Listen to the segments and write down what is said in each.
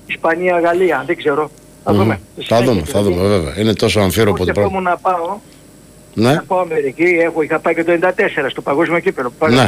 Ισπανία-Γαλλία, δεν ξέρω. Θα δούμε. Θα δούμε βέβαια. Είναι τόσο αμφίροπο το πράγμα. Να πάω. Ναι. Να πάω Αμερική, είχα πάει και το 94 στο παγκόσμιο κύπελλο. Ναι.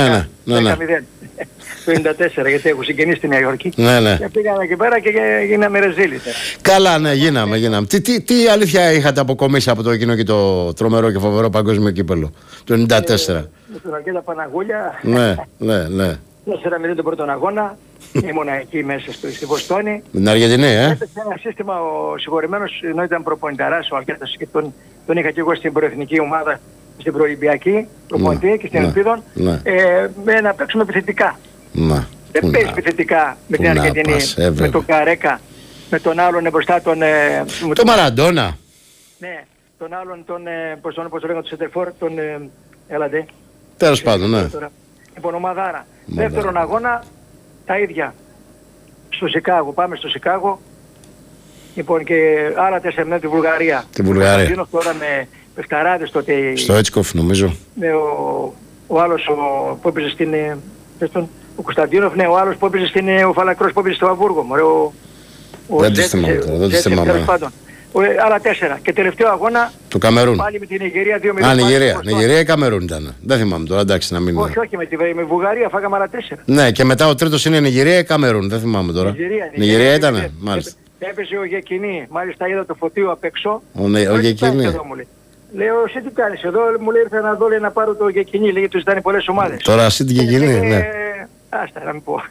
Το 94, γιατί έχω συγγενείς στη Νέα Υόρκη. Ναι. Και πήγαμε εκεί πέρα και γίναμε ρεζίλοι. Καλά, ναι, γίναμε. Τι αλήθεια είχατε αποκομίσει από το εκείνο και το τρομερό και φοβερό παγκόσμιο κύπελλο το 94? Με τον Αρκέτα Παναγούλια. Ναι. 4-0 τον πρώτον αγώνα. Ήμουν εκεί μέσα στη Βοστόνη. Με την Αργεντινή, Έπαιξε ένα σύστημα ο συγχωρημένος, ενώ ήταν προπονηταράς ο Αρκέτας και τον είχα και εγώ στην προεθνική ομάδα, στην προολυμπιακή προπονητή και στην Ελπίδων, να παίξουμε επιθετικά. Δεν παίζει επιθετικά με την Αργεντινή, με τον Καρέκα, με τον άλλον μπροστά τον... Το Μαραντόνα. Ναι, τον άλλον πώς το λέγανε, τον Σεντερφόρ, τον... Έλατε. Τέλος πάντων, ναι. Λοιπόν, ομαδάρα. Δεύτερον αγώνα, τα ίδια. Στο Σικάγο, πάμε στο Σικάγο. Λοιπόν, και άλλα 4 μήνες τη Βουλγαρία. Τη Βουλγαρία. Τώρα με παιχταράδες τότε. Στο Έτσικοφ νομίζω. Με ο άλλος που έπαιζε στην... Ο Κωνσταντίνοφ, ναι, ο άλλος που έπαιζε ο Φαλακρός που έπαιζε στο Αμβούργο. Δεν τις θυμάμαι. Άλλα 4. Και τελευταίο αγώνα. Του Καμερούν. Πάλι με την Νιγηρία 2-0. Νιγηρία ή Καμερούν ήταν. Δεν θυμάμαι τώρα, εντάξει να μην. Όχι, με Βουλγαρία φάγαμε άλλα 4. Ναι, και μετά ο τρίτος είναι Νιγηρία ή Καμερούν. Δεν θυμάμαι τώρα. Νιγηρία ήταν, μάλιστα. Έπαιζε ο Γεκινή, μάλιστα είδα το φωτίο απ' έξω. Ο Γεκινή. Λέω, εσύ τι κάνεις εδώ, μου λέει ήρθα να δω να πάρω το Γεκινή, λέγει τους ήταν πολλές ομάδες. Τώρα εσύ την Γεκινή, ναι. Άστα να μην πω.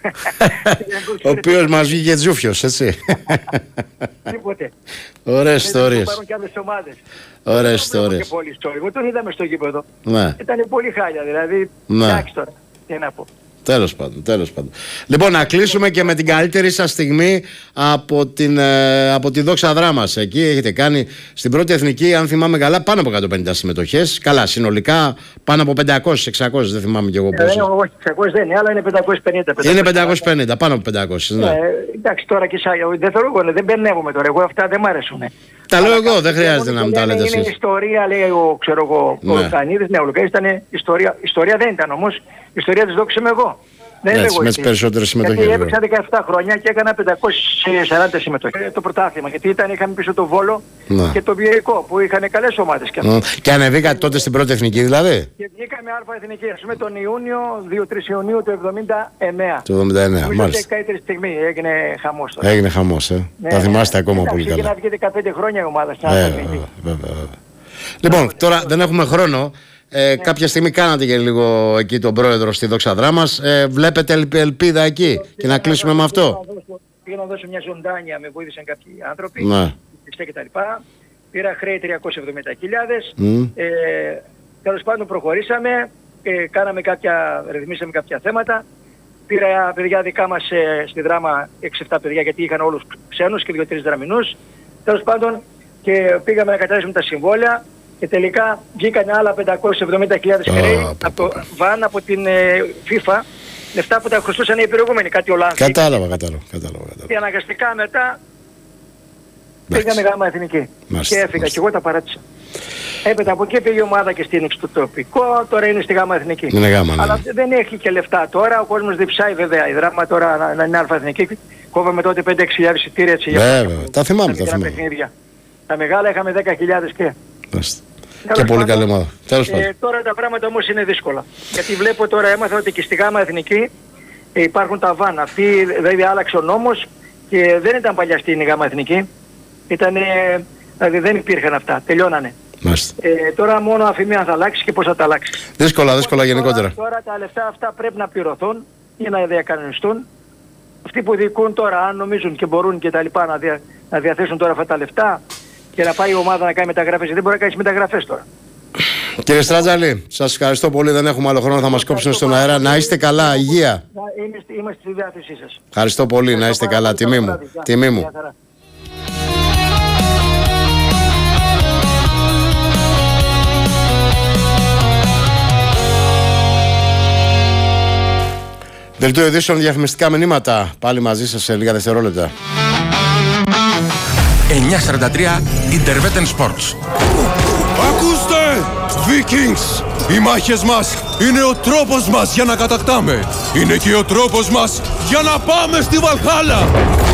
Ο οποίος μας βγήκε τζούφιος, έτσι. Τίποτε. Ωραίες ιστορίες. Υπάρχουν και άλλες ομάδες. Ωραίες ιστορίες. Και πολύ ιστορία. Εγώ τον είδαμε στο γήπεδο. Ναι. Ήταν πολύ χάλια, δηλαδή. Εντάξει τώρα, τι να πω. Τέλος πάντων. Λοιπόν, να κλείσουμε και με την καλύτερη σας στιγμή από τη Δόξα Δράμας. Εκεί έχετε κάνει στην πρώτη εθνική, αν θυμάμαι καλά, πάνω από 150 συμμετοχές. Καλά, συνολικά πάνω από 500-600, δεν θυμάμαι κι εγώ πόσο. Όχι, 600 δεν είναι, αλλά είναι 550. Είναι 550, πάνω από 500, ναι. Εντάξει, τώρα και δεν θέλω εγώ, δεν μπερνεύομαι τώρα, εγώ αυτά δεν μ' αρέσουν. Τα λέω εγώ, δεν χρειάζεται να μου τα λέτε εσείς. Είναι ιστορία, λέει ο Κανίδης, ναι, ο Λουκάς ήταν ιστορία δεν ήταν όμως, ιστορία της δόξης είμαι εγώ. Έτσι, με τις περισσότερες συμμετοχές. Γιατί έπαιξα 17 χρόνια και έκανα 540 συμμετοχές. Το πρωτάθλημα, γιατί είχαμε πίσω το Βόλο και το Βιερικό που είχαν καλές ομάδες. Και ανεβήκατε τότε στην πρώτη εθνική δηλαδή? Και βγήκαμε αλφα εθνική, ας πούμε τον Ιούνιο, 2-3 Ιουνίου του 79. Το 79, μάλιστα. Την καλύτερη στιγμή, έγινε χαμός τώρα. Έγινε χαμός, τα θυμάστε ακόμα πολύ καλά. Έγινε να βγει 15 χρόνια η ομάδα στην βέβαια. Λοιπόν, τώρα δεν έχουμε χρόνο. Κάποια στιγμή κάνατε και λίγο εκεί τον πρόεδρο στη Δόξα Δράμας. Βλέπετε ελπίδα εκεί και να κλείσουμε με αυτό? Πήγα να δώσω μια ζωντάνια, με βοήθησαν κάποιοι άνθρωποι και τα λοιπά. Πήρα χρέη 370.000. Τέλος πάντων προχωρήσαμε, ρυθμίσαμε κάποια θέματα. Πήρα παιδιά δικά μας στη Δράμα 6-7 παιδιά, γιατί είχαν όλους ξένους και 2-3 δραμινούς. Τέλος πάντων και πήγαμε να καταθέσουμε τα συμβόλαια. Και τελικά βγήκαν άλλα 570.000 χρέη από το ΒΑΝ, από την FIFA, λεφτά που τα χρωστούσαν οι προηγούμενοι, κάτι Ολλάνδοι. Κατάλαβα. Και αναγκαστικά μετά πήγαμε γάμα εθνική. Και έφυγα και εγώ τα παράτησα. Έπειτα από εκεί πήγε η ομάδα και στήριξε το τοπικό, τώρα είναι στη γάμα εθνική. Είναι γάμα, ναι. Αλλά δεν έχει και λεφτά τώρα, ο κόσμος διψάει βέβαια. Η Δράμα τώρα να είναι αλφα εθνική. Κόβαμε τότε 5-6 χιλιάδες εισιτήρια έτσι. Βέβαια, τα θυμάμαι. Τα μεγάλα είχαμε 10.000 και. Και πολύ καλή ομάδα. Τώρα τα πράγματα όμως είναι δύσκολα. Γιατί βλέπω τώρα, έμαθα ότι και στη γάμα εθνική υπάρχουν τα βάνα. Αυτή δηλαδή άλλαξε ο νόμος και δεν ήταν παλιά στην γάμα εθνική. Δηλαδή δεν υπήρχαν αυτά. Τελειώνανε. Τώρα μόνο αφημία θα αλλάξει και πώς θα τα αλλάξει. Δύσκολα γενικότερα. Τώρα τα λεφτά αυτά πρέπει να πληρωθούν ή να διακανονιστούν. Αυτοί που διοικούν τώρα, αν νομίζουν και μπορούν και τα λοιπά να διαθέσουν τώρα αυτά τα λεφτά και να πάει η ομάδα να κάνει μεταγραφές, δεν μπορεί να κάνει μεταγραφές τώρα. Κύριε Στράτζαλη, σας ευχαριστώ πολύ. Δεν έχουμε άλλο χρόνο, θα μας κόψουν στον αέρα. Να είστε καλά, υγεία. Είμαστε στη διάθεσή σας. Ευχαριστώ πολύ, να είστε καλά. Τιμή μου. Δελτίο ειδήσεων, διαφημιστικά μηνύματα. Πάλι μαζί σας σε λίγα δευτερόλεπτα. 9:43 Interwetten Sports. Ακούστε! Vikings! Οι μάχες μας είναι ο τρόπος μας για να κατακτάμε. Είναι και ο τρόπος μας για να πάμε στη Βαλχάλα.